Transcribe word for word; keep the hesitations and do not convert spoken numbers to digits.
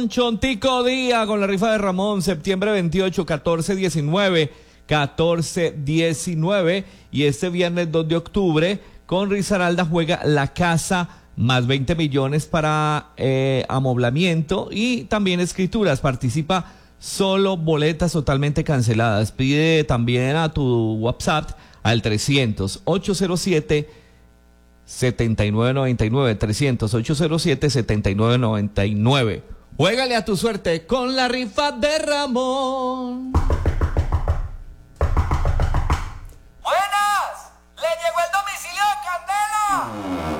Ramón Chontico Día con la rifa de Ramón, septiembre veintiocho, catorce diecinueve, catorce diecinueve. Y este viernes dos de octubre, con Risaralda juega La Casa, más veinte millones para eh, amoblamiento y también escrituras. Participa solo boletas totalmente canceladas. Pide también a tu WhatsApp al trescientos, ochocientos siete, setenta y nueve noventa y nueve, trescientos, ochocientos siete, setenta y nueve noventa y nueve. Juégale a tu suerte con la rifa de Ramón. Buenas, le llegó el domicilio de Candela.